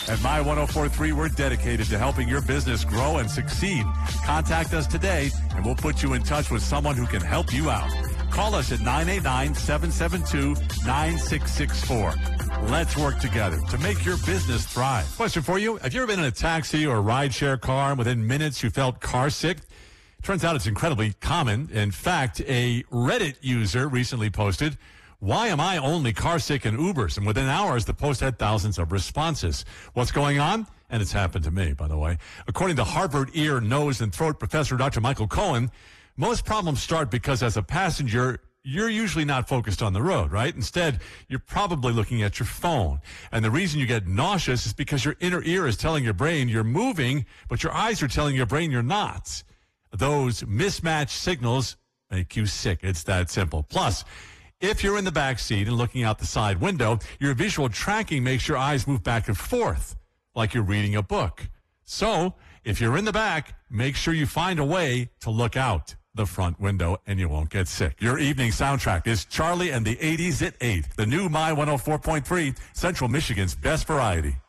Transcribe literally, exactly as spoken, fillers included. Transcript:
At My ten forty-three, we're dedicated to helping your business grow and succeed. Contact us today, and we'll put you in touch with someone who can help you out. Call us at nine eight nine, seven seven two, nine six six four. Let's work together to make your business thrive. Question for you. Have you ever been in a taxi or a rideshare car and within minutes you felt car sick? Turns out it's incredibly common. In fact, a Reddit user recently posted, "Why am I only car sick in Ubers?" And within hours, the post had thousands of responses. What's going on? And it's happened to me, by the way. According to Harvard ear, nose, and throat professor Doctor Michael Cohen, most problems start because as a passenger, you're usually not focused on the road, right? Instead, you're probably looking at your phone. And the reason you get nauseous is because your inner ear is telling your brain you're moving, but your eyes are telling your brain you're not. Those mismatched signals make you sick. It's that simple. Plus, if you're in the back seat and looking out the side window, your visual tracking makes your eyes move back and forth like you're reading a book. So, if you're in the back, make sure you find a way to look out the front window and you won't get sick. Your evening soundtrack is Charlie and the eighties at eight. The new My one oh four point three, Central Michigan's best variety.